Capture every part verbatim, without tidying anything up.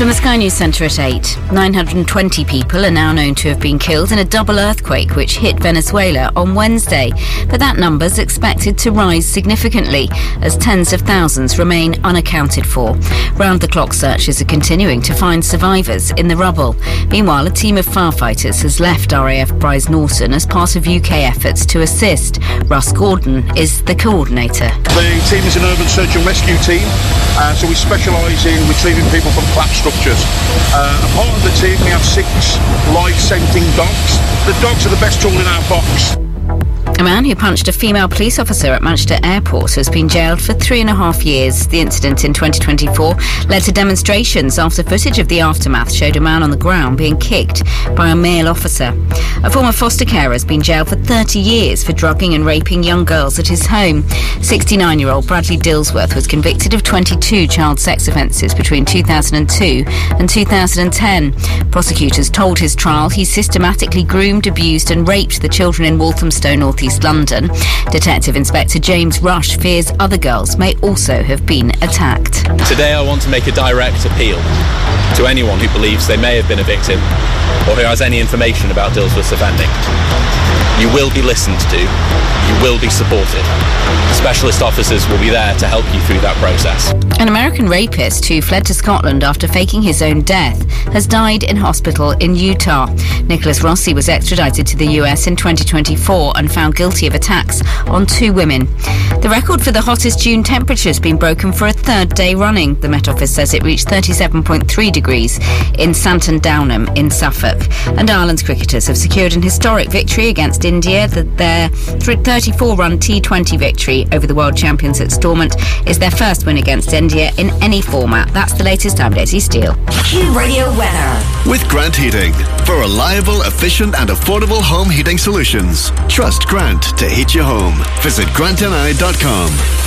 From the Sky News Centre at eight, nine hundred twenty people are now known to have been killed in a double earthquake which hit Venezuela on Wednesday. But that number's expected to rise significantly as tens of thousands remain unaccounted for. Round-the-clock searches are continuing to find survivors in the rubble. Meanwhile, a team of firefighters has left R A F Bryce Norton as part of U K efforts to assist. Russ Gordon is the coordinator. The team is an urban search and rescue team, uh, so we specialise in retrieving people from collapsed structures. Uh, a part of the team, we have six life-scenting dogs. The dogs are the best tool in our box. A man who punched a female police officer at Manchester Airport has been jailed for three and a half years. The incident in twenty twenty-four led to demonstrations after footage of the aftermath showed a man on the ground being kicked by a male officer. A former foster carer has been jailed for thirty years for drugging and raping young girls at his home. sixty-nine-year-old Bradley Dillsworth was convicted of twenty-two child sex offences between two thousand two and two thousand ten. Prosecutors told his trial he systematically groomed, abused and raped the children in Walthamstow, North East London. Detective Inspector James Rush fears other girls may also have been attacked. Today I want to make a direct appeal to anyone who believes they may have been a victim or who has any information about Dillsworth's offending. You will be listened to. You will be supported. Specialist officers will be there to help you through that process. An American rapist who fled to Scotland after faking his own death has died in hospital in Utah. Nicholas Rossi was extradited to the U S in twenty twenty-four and found guilty of attacks on two women. The record for the hottest June temperature has been broken for a third day running. The Met Office says it reached thirty-seven point three degrees in Santon Downham in Suffolk. And Ireland's cricketers have secured an historic victory against India. Their thirty-four run T twenty victory over the world champions at Stormont is their first win against India in any format. That's the latest. I'm Daisy Steele. Q Radio weather. With Grant Heating. For reliable, efficient and affordable home heating solutions. Trust Grant to heat your home. Visit grant n i dot com.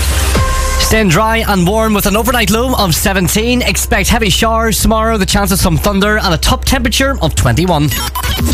Staying dry and warm with an overnight low of seventeen. Expect heavy showers tomorrow, the chance of some thunder and a top temperature of twenty-one.